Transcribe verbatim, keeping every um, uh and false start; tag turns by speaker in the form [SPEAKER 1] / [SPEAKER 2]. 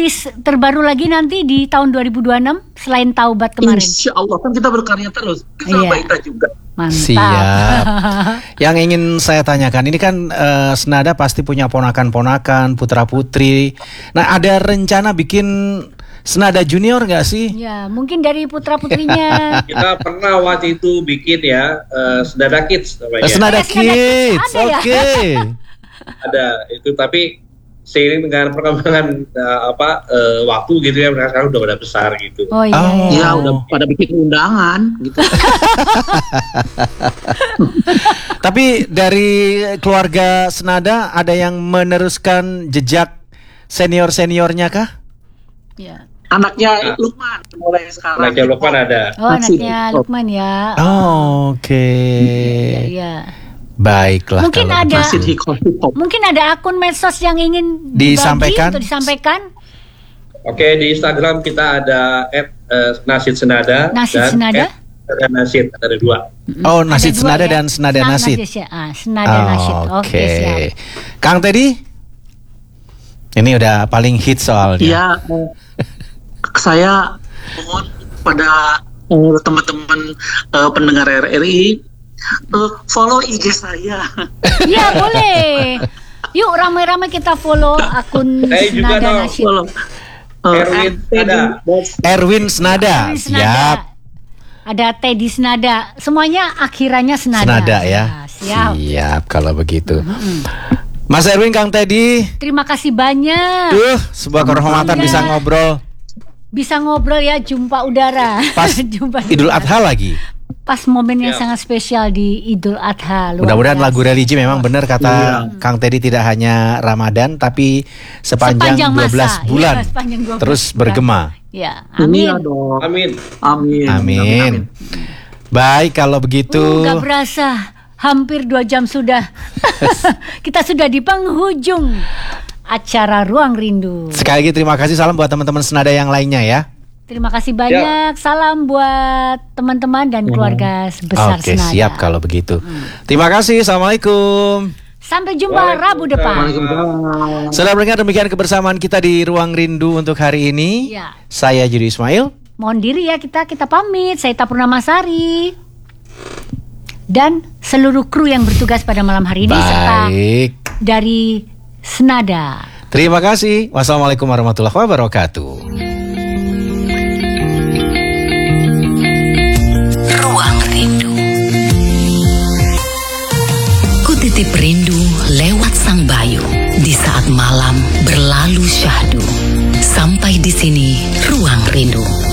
[SPEAKER 1] rilis terbaru lagi nanti di tahun dua ribu dua puluh enam selain Taubat kemarin?
[SPEAKER 2] Insya Allah, kan kita berkarya terus. Kita
[SPEAKER 1] Iya.
[SPEAKER 2] kita juga.
[SPEAKER 1] Mantap.
[SPEAKER 3] Siap. Yang ingin saya tanyakan, ini kan uh, Senada pasti punya ponakan-ponakan, putra-putri. Nah, ada rencana bikin Senada Junior nggak sih?
[SPEAKER 1] Ya, mungkin dari putra-putrinya.
[SPEAKER 4] Kita pernah waktu itu bikin ya uh, Senada Kids namanya.
[SPEAKER 3] Senada
[SPEAKER 1] Eh, Senada
[SPEAKER 3] Kids,
[SPEAKER 1] Kids, ada ya?
[SPEAKER 3] oke.
[SPEAKER 4] Ada itu, tapi seiring dengan perkembangan uh, apa uh, waktu gitu ya, mereka sekarang udah pada besar gitu.
[SPEAKER 1] Oh iya.
[SPEAKER 3] Oh.
[SPEAKER 1] iya.
[SPEAKER 2] Ya udah pada bikin undangan gitu.
[SPEAKER 3] Tapi dari keluarga Senada ada yang meneruskan jejak senior-seniornya kah?
[SPEAKER 1] Ya.
[SPEAKER 2] Anaknya Lukman mulai sekarang.
[SPEAKER 4] Anaknya Lukman ada.
[SPEAKER 1] Oh,
[SPEAKER 2] Masih.
[SPEAKER 1] anaknya Lukman ya.
[SPEAKER 3] Oh, oke.
[SPEAKER 1] Iya, iya.
[SPEAKER 3] Baiklah.
[SPEAKER 1] Mungkin
[SPEAKER 3] kalau
[SPEAKER 1] ada-
[SPEAKER 2] Masih
[SPEAKER 3] begitu.
[SPEAKER 2] hip hop.
[SPEAKER 1] Mungkin ada akun medsos yang ingin dibagi
[SPEAKER 3] Disampaikan?
[SPEAKER 1] atau disampaikan?
[SPEAKER 4] Oke, di Instagram kita ada et nasid senada
[SPEAKER 1] Nasid
[SPEAKER 4] dan
[SPEAKER 1] Senada?
[SPEAKER 4] et ada nasid, ada dua.
[SPEAKER 3] Oh, Nasid
[SPEAKER 1] Ada dua
[SPEAKER 3] Senada
[SPEAKER 1] ya?
[SPEAKER 3] dan Senada
[SPEAKER 1] Nah,
[SPEAKER 3] Nasid.
[SPEAKER 1] ya. Ah, Senada Nasid. Oke, siap.
[SPEAKER 3] Kang Teddy? Ini udah paling hit soalnya.
[SPEAKER 2] Iya, eh, saya mohon pada eh, teman-teman eh, pendengar R R I eh, follow I G saya.
[SPEAKER 1] Iya, boleh. Yuk ramai-ramai kita follow akun
[SPEAKER 4] Saya juga
[SPEAKER 1] Senada
[SPEAKER 4] dong.
[SPEAKER 1] Nasid.
[SPEAKER 2] Follow. Eh,
[SPEAKER 4] Erwin
[SPEAKER 2] Teddy
[SPEAKER 4] ada.
[SPEAKER 2] Bos.
[SPEAKER 3] Erwin Senada.
[SPEAKER 1] Erwin Senada.
[SPEAKER 3] Siap.
[SPEAKER 1] Ada Teddy Senada. Semuanya akhirannya Senada.
[SPEAKER 3] Senada ya.
[SPEAKER 1] Siap.
[SPEAKER 3] Siap kalau begitu. Mas Erwin, Kang Teddy.
[SPEAKER 1] Terima kasih banyak.
[SPEAKER 3] Duh, sebuah kehormatan
[SPEAKER 1] Ya.
[SPEAKER 3] bisa ngobrol
[SPEAKER 1] Bisa ngobrol ya, jumpa udara.
[SPEAKER 3] pas
[SPEAKER 1] Jumpa
[SPEAKER 3] Idul
[SPEAKER 1] udara.
[SPEAKER 3] Adha lagi.
[SPEAKER 1] Pas momen yang
[SPEAKER 4] Ya.
[SPEAKER 1] sangat spesial di Idul Adha. Luar
[SPEAKER 3] Mudah-mudahan
[SPEAKER 1] biasa.
[SPEAKER 3] lagu religi memang benar kata
[SPEAKER 2] Iya.
[SPEAKER 3] Kang Teddy, tidak hanya Ramadan tapi sepanjang,
[SPEAKER 1] Sepanjang
[SPEAKER 3] dua belas
[SPEAKER 1] masa.
[SPEAKER 3] bulan
[SPEAKER 1] Iya, sepanjang dua belas
[SPEAKER 3] terus
[SPEAKER 1] bulan.
[SPEAKER 3] bergema.
[SPEAKER 1] Ya, amin.
[SPEAKER 2] Iya dong.
[SPEAKER 4] Amin.
[SPEAKER 2] Amin.
[SPEAKER 3] Amin. Baik kalau begitu.
[SPEAKER 1] Uh, gak berasa, hampir dua jam sudah. Kita sudah di penghujung acara Ruang Rindu.
[SPEAKER 3] Sekali lagi terima kasih, salam buat teman-teman Senada yang lainnya ya.
[SPEAKER 1] Terima kasih banyak. Salam buat teman-teman dan keluarga sebesar
[SPEAKER 3] Oke,
[SPEAKER 1] Senada.
[SPEAKER 3] siap kalau begitu. Terima kasih. Assalamualaikum.
[SPEAKER 1] Sampai jumpa Rabu depan.
[SPEAKER 2] Waalaikumsalam.
[SPEAKER 3] Saudara pendengar, demikian kebersamaan kita di Ruang Rindu untuk hari ini.
[SPEAKER 1] Ya.
[SPEAKER 3] Saya Judi Ismail.
[SPEAKER 1] Mohon diri ya, kita kita pamit. Saya Ita Purnamasari dan seluruh kru yang bertugas pada malam hari ini serta
[SPEAKER 3] Baik.
[SPEAKER 1] dari Senada.
[SPEAKER 3] Terima kasih. Wassalamualaikum warahmatullahi wabarakatuh.
[SPEAKER 5] Ruang Rindu. Kutitip rindu lewat sang bayu di saat malam berlalu syahdu. Sampai di sini Ruang Rindu.